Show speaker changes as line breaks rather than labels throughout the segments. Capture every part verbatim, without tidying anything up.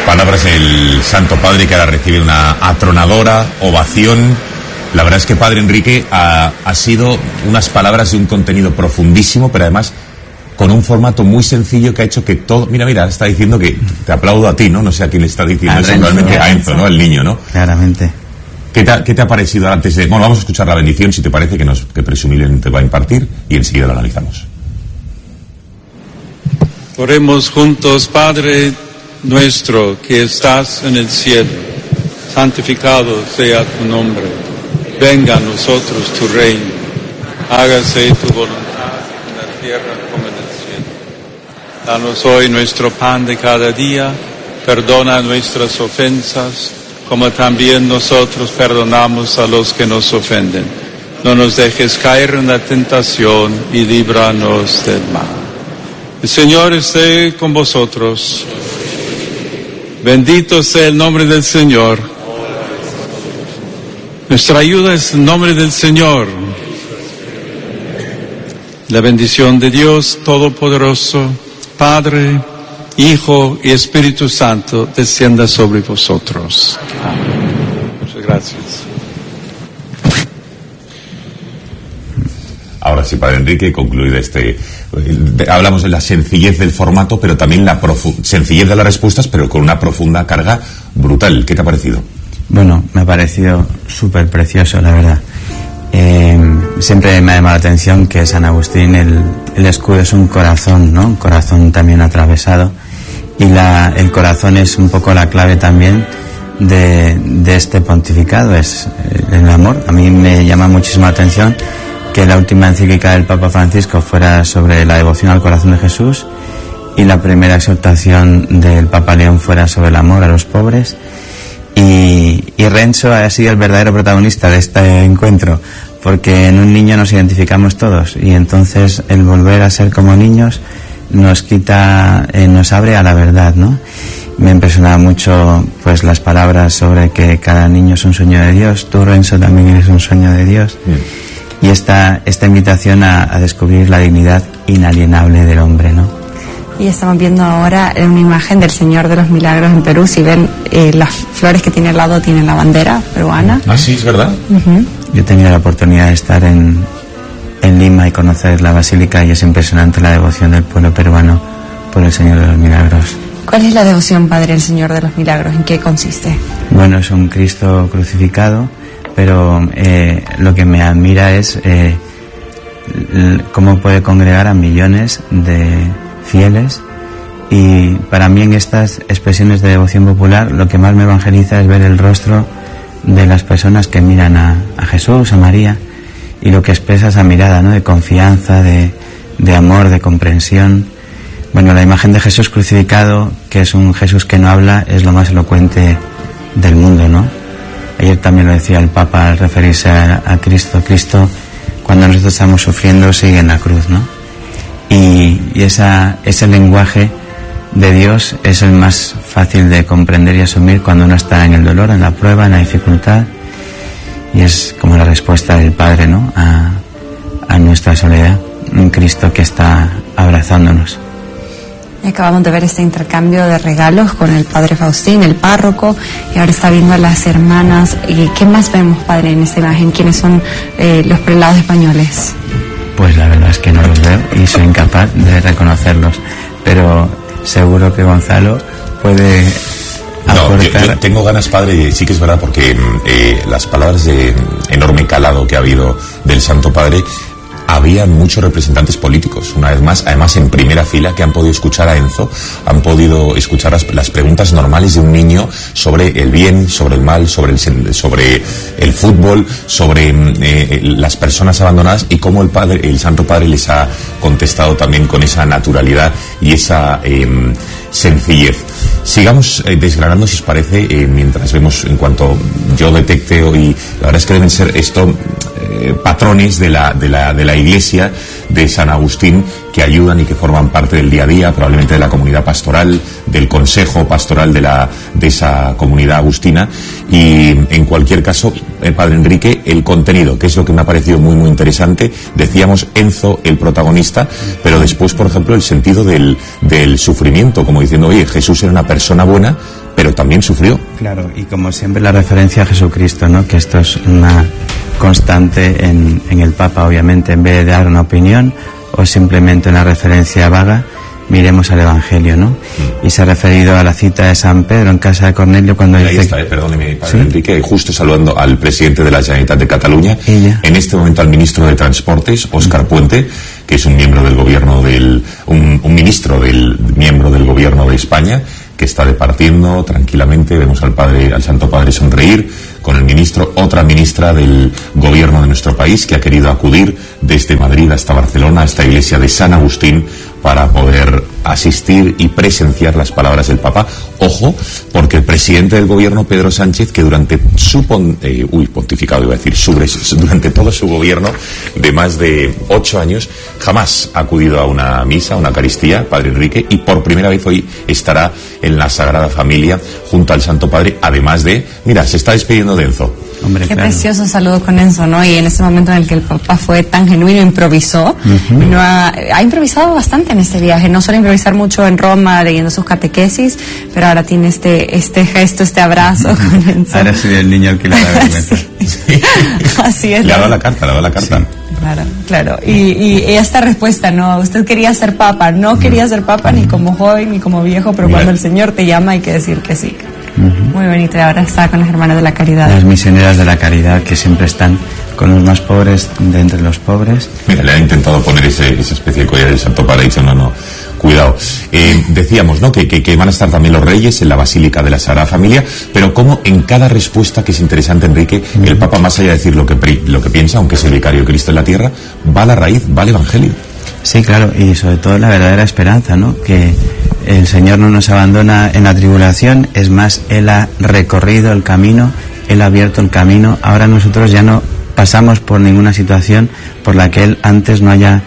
Palabras del Santo Padre, que ahora recibe una atronadora ovación. La verdad es que, Padre Enrique, ha, ha sido unas palabras de un contenido profundísimo, pero además con un formato muy sencillo que ha hecho que todo... Mira, mira, está diciendo que te aplaudo a ti, ¿no? No sé a quién le está diciendo eso, realmente a Enzo, ¿no? El niño, ¿no?
Claramente.
¿Qué te, ¿Qué te ha parecido antes de...? Bueno, vamos a escuchar la bendición, si te parece, que, nos, que presumiblemente va a impartir, y enseguida lo analizamos.
Oremos juntos. Padre nuestro que estás en el cielo, santificado sea tu nombre. Venga a nosotros tu reino. Hágase tu voluntad en la tierra como en el cielo. Danos hoy nuestro pan de cada día. Perdona nuestras ofensas, como también nosotros perdonamos a los que nos ofenden. No nos dejes caer en la tentación y líbranos del mal. El Señor esté con vosotros. Bendito sea el nombre del Señor. Nuestra ayuda es el nombre del Señor. La bendición de Dios Todopoderoso, Padre, Hijo y Espíritu Santo, descienda sobre vosotros. Amén. Muchas gracias.
Ahora sí, Padre Enrique, concluido este... Hablamos de la sencillez del formato, pero también la profu- sencillez de las respuestas, pero con una profunda carga brutal. ¿Qué te ha parecido?
Bueno, me ha parecido súper precioso, la verdad. Eh, siempre me ha llamado la atención que San Agustín, el, el escudo es un corazón, ¿no? Un corazón también atravesado. Y la, el corazón es un poco la clave también de, de este pontificado, es el amor. A mí me llama muchísimo la atención que la última encíclica del Papa Francisco fuera sobre la devoción al corazón de Jesús y la primera exhortación del Papa León fuera sobre el amor a los pobres. Y, y Renzo ha sido el verdadero protagonista de este encuentro, porque en un niño nos identificamos todos y entonces el volver a ser como niños nos quita, eh, nos abre a la verdad, ¿no? Me impresionaba mucho pues las palabras sobre que cada niño es un sueño de Dios. Tú, Renzo, también eres un sueño de Dios. Mm. Y esta, esta invitación a, a descubrir la dignidad inalienable del hombre, ¿no?
Y estamos viendo ahora una imagen del Señor de los Milagros en Perú. Si ven, eh, las flores que tiene al lado tienen la bandera peruana.
Ah, sí, es verdad.
Uh-huh.
Yo he tenido la oportunidad de estar en, en Lima y conocer la basílica, y es impresionante la devoción del pueblo peruano por el Señor de los Milagros.
¿Cuál es la devoción, Padre, el Señor de los Milagros? ¿En qué consiste?
Bueno, es un Cristo crucificado, pero eh, lo que me admira es eh, l- cómo puede congregar a millones de fieles, y para mí en estas expresiones de devoción popular lo que más me evangeliza es ver el rostro de las personas que miran a, a Jesús, a María, y lo que expresa esa mirada, ¿no? De confianza, de, de amor, de comprensión. Bueno, la imagen de Jesús crucificado, que es un Jesús que no habla, es lo más elocuente del mundo, ¿no? Ayer también lo decía el Papa al referirse a, a Cristo. Cristo, cuando nosotros estamos sufriendo, sigue en la cruz, ¿no? Y, y esa, ese lenguaje de Dios es el más fácil de comprender y asumir cuando uno está en el dolor, en la prueba, en la dificultad. Y es como la respuesta del Padre, ¿no? A, a nuestra soledad. Un Cristo que está abrazándonos.
Acabamos de ver este intercambio de regalos con el Padre Faustín, el párroco, y ahora está viendo a las hermanas. ¿Y qué más vemos, Padre, en esta imagen? ¿Quiénes son eh, los prelados españoles?
Pues la verdad es que no los veo y soy incapaz de reconocerlos, pero seguro que Gonzalo puede aportar.
No, yo, yo tengo ganas, Padre, sí que es verdad, porque eh, las palabras de enorme calado que ha habido del Santo Padre, había muchos representantes políticos, una vez más, además en primera fila, que han podido escuchar a Enzo, han podido escuchar las, las preguntas normales de un niño sobre el bien, sobre el mal, sobre el, sobre el fútbol, sobre eh, las personas abandonadas, y cómo el Padre, el Santo Padre les ha contestado también con esa naturalidad y esa eh, sencillez. Sigamos eh, desgranando, si os parece, eh, mientras vemos, en cuanto yo detecte hoy, la verdad es que deben ser esto eh, patrones de la, de la, de la Iglesia de San Agustín, que ayudan y que forman parte del día a día, probablemente de la comunidad pastoral, del consejo pastoral de la de esa comunidad agustina. Y en cualquier caso, el Padre Enrique, el contenido, que es lo que me ha parecido muy muy interesante. Decíamos Enzo, el protagonista, pero después, por ejemplo, el sentido del, del sufrimiento, como diciendo, oye, Jesús era una persona buena, pero también sufrió.
Claro, y como siempre la referencia a Jesucristo, ¿no? Que esto es una constante en, en el Papa, obviamente, en vez de dar una opinión o simplemente una referencia vaga, miremos al Evangelio, ¿no? Mm. Y se ha referido a la cita de San Pedro en casa de Cornelio cuando
Ahí
dice...
está, eh, perdóneme, padre, ¿sí? Enrique, justo saludando al presidente de la Generalitat de Cataluña,
Ella.
En este momento al ministro de Transportes, Óscar mm. Puente, que es un miembro del gobierno del... Un, un ministro del miembro del gobierno de España, que está departiendo tranquilamente. Vemos al padre, al Santo Padre sonreír con el ministro, otra ministra del gobierno de nuestro país que ha querido acudir desde Madrid hasta Barcelona, a esta iglesia de San Agustín, para poder asistir y presenciar las palabras del Papa. Ojo, porque el presidente del gobierno, Pedro Sánchez, que durante su pon, eh, uy, pontificado iba a decir, sobre, durante todo su gobierno de más de ocho años, jamás ha acudido a una misa, a una Eucaristía, padre Enrique, y por primera vez hoy estará en la Sagrada Familia junto al Santo Padre, además de, mira, se está despidiendo de Enzo.
Hombre, Qué claro. precioso saludo con Enzo, ¿no? Y en ese momento en el que el Papa fue tan genuino, improvisó, uh-huh. no ha, ha improvisado bastante en este viaje, no suele improvisar mucho en Roma leyendo sus catequesis, pero ahora tiene este este gesto, este abrazo con Enzo.
Ahora sí el niño al que le da vergüenza.
Sí.
Así es.
Le ha dado la carta, le ha dado la carta. Sí.
Claro, claro. Y, y esta respuesta, ¿no? Usted quería ser papa, no uh-huh. quería ser papa ni como joven ni como viejo, pero Mira. cuando el Señor te llama hay que decir que sí. Uh-huh. Muy bonito, y ahora está con las hermanas de la caridad.
Las misioneras de la caridad que siempre están con los más pobres de entre los pobres.
Mira, le ha intentado poner ese, esa especie de collar del Santo Padre, dicho, no, no, cuidado. Eh, decíamos, ¿no? Que, que, que van a estar también los reyes en la Basílica de la Sagrada Familia, pero como en cada respuesta, que es interesante, Enrique, uh-huh. el Papa, más allá de decir lo que, lo que piensa, aunque es el vicario de Cristo en la tierra, va a la raíz, va al Evangelio.
Sí, claro, y sobre todo la verdadera esperanza, ¿no? Que el Señor no nos abandona en la tribulación, es más, Él ha recorrido el camino, Él ha abierto el camino, ahora nosotros ya no pasamos por ninguna situación por la que Él antes no haya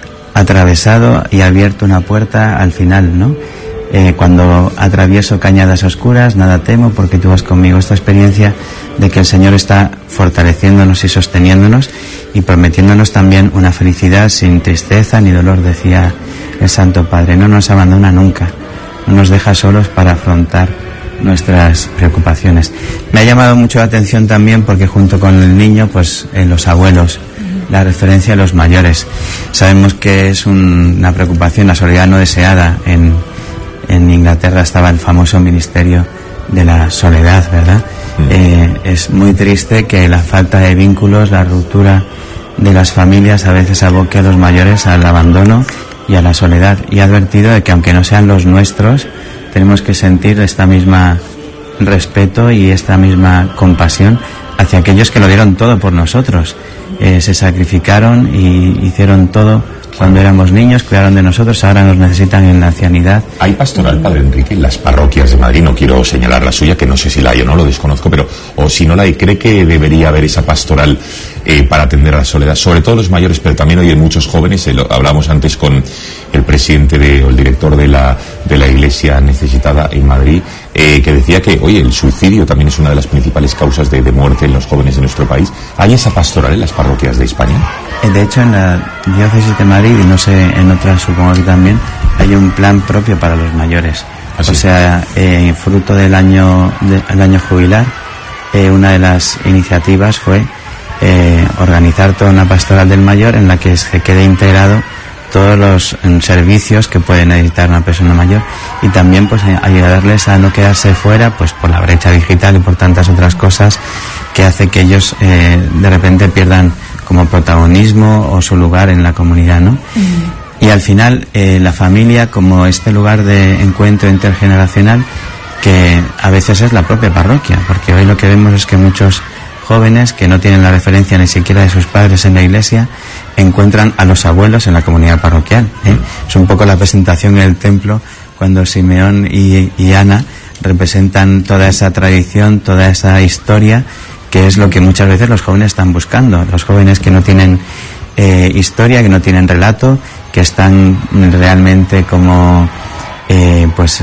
atravesado y abierto una puerta al final, ¿no? Eh, cuando atravieso cañadas oscuras, nada temo porque tú vas conmigo. Esta experiencia de que el Señor está fortaleciéndonos y sosteniéndonos y prometiéndonos también una felicidad sin tristeza ni dolor, decía el Santo Padre. No nos abandona nunca, no nos deja solos para afrontar nuestras preocupaciones. Me ha llamado mucho la atención también porque junto con el niño, pues eh, los abuelos, la referencia a los mayores. Sabemos que es un, una preocupación, la soledad no deseada. En, en Inglaterra estaba el famoso ministerio de la soledad, ¿verdad? Mm. Eh, es muy triste que la falta de vínculos, la ruptura de las familias a veces aboque a los mayores al abandono y a la soledad. Y he advertido de que aunque no sean los nuestros, tenemos que sentir esta misma respeto y esta misma compasión hacia aquellos que lo dieron todo por nosotros. Eh, se sacrificaron y hicieron todo cuando éramos niños, cuidaron de nosotros, ahora nos necesitan en la ancianidad.
¿Hay pastoral, padre Enrique, en las parroquias de Madrid? No quiero señalar la suya, que no sé si la hay o no, lo desconozco, pero o si no la hay, ¿cree que debería haber esa pastoral eh, para atender a la soledad? Sobre todo los mayores, pero también hoy hay muchos jóvenes. Eh, lo, hablamos antes con el presidente de, o el director de la, de la iglesia necesitada en Madrid, eh, que decía que, oye, el suicidio también es una de las principales causas de, de muerte en los jóvenes de nuestro país. ¿Hay esa pastoral en las parroquias de España?
De hecho, en la diócesis de Madrid, y no sé, en otras supongo que también, hay un plan propio para los mayores. ¿Ah, sí? O sea, eh, fruto del año, de, del año jubilar, eh, una de las iniciativas fue eh, organizar toda una pastoral del mayor en la que se quede integrado todos los en, servicios que puede necesitar una persona mayor, y también pues ayudarles a no quedarse fuera pues por la brecha digital y por tantas otras cosas que hace que ellos eh, de repente pierdan como protagonismo o su lugar en la comunidad, ¿no? Uh-huh. Y al final eh, la familia como este lugar de encuentro intergeneracional que a veces es la propia parroquia, porque hoy lo que vemos es que muchos jóvenes que no tienen la referencia ni siquiera de sus padres en la iglesia encuentran a los abuelos en la comunidad parroquial, ¿eh? Es un poco la presentación en el templo cuando Simeón y, y Ana representan toda esa tradición, toda esa historia, que es lo que muchas veces los jóvenes están buscando, los jóvenes que no tienen eh, historia, que no tienen relato, que están realmente como eh, pues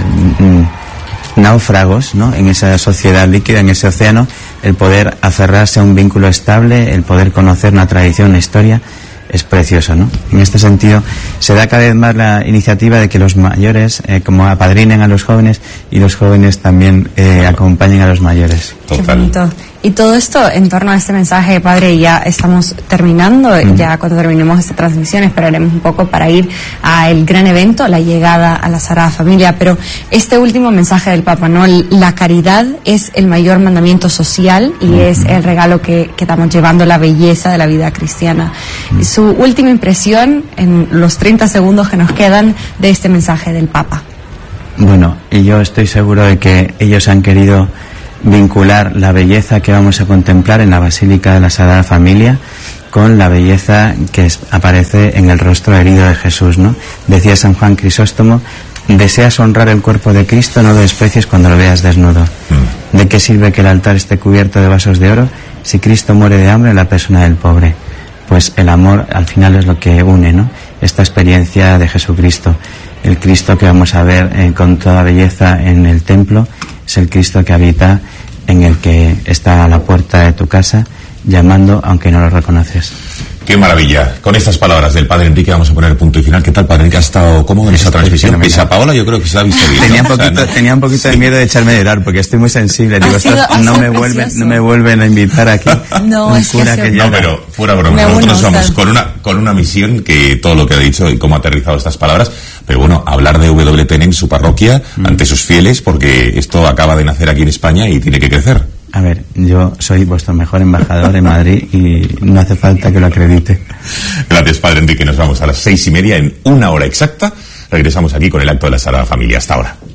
mm, náufragos, ¿no? En esa sociedad líquida, en ese océano. El poder aferrarse a un vínculo estable, el poder conocer una tradición, una historia, es precioso, ¿no? En este sentido, se da cada vez más la iniciativa de que los mayores eh, como apadrinen a los jóvenes y los jóvenes también eh, acompañen a los mayores.
Qué bonito. Y todo esto en torno a este mensaje, Padre, ya estamos terminando, mm. ya cuando terminemos esta transmisión esperaremos un poco para ir al gran evento, la llegada a la Sagrada Familia, pero este último mensaje del Papa, ¿no? La caridad es el mayor mandamiento social y mm. es el regalo que, que estamos llevando, la belleza de la vida cristiana. Mm. Su última impresión en los treinta segundos que nos quedan de este mensaje del Papa.
Bueno, y yo estoy seguro de que ellos han querido vincular la belleza que vamos a contemplar en la Basílica de la Sagrada Familia con la belleza que es, aparece en el rostro herido de Jesús, ¿no? Decía San Juan Crisóstomo: deseas honrar el cuerpo de Cristo, no lo desprecies cuando lo veas desnudo. Mm. ¿De qué sirve que el altar esté cubierto de vasos de oro si Cristo muere de hambre en la persona del pobre? Pues el amor al final es lo que une, ¿no? Esta experiencia de Jesucristo, el Cristo que vamos a ver eh, con toda belleza en el templo, es el Cristo que habita en el que está a la puerta de tu casa, llamando aunque no lo reconoces.
Qué maravilla. Con estas palabras del Padre Enrique vamos a poner el punto y final. ¿Qué tal, Padre Enrique? ¿Ha estado cómodo en esa transmisión? Pese a Paola, yo creo que se la ha visto bien.
Tenía,
¿no?
un poquito, o sea, no... tenía un poquito sí. de miedo de echarme a llorar porque estoy muy sensible. Digo,
sido,
estas, no, me vuelven, no me vuelven a invitar aquí.
No,
un
es
cura
que,
que
no, pero fuera broma. Nosotros vamos con una, con una misión que todo lo que ha dicho y cómo ha aterrizado estas palabras. Pero bueno, hablar de W T N en su parroquia mm. ante sus fieles, porque esto acaba de nacer aquí en España y tiene que crecer.
A ver, yo soy vuestro mejor embajador en Madrid y no hace falta que lo acredite.
Gracias, Padre Enrique. Nos vamos a las seis y media en una hora exacta. Regresamos aquí con el acto de la Sagrada Familia. Hasta ahora.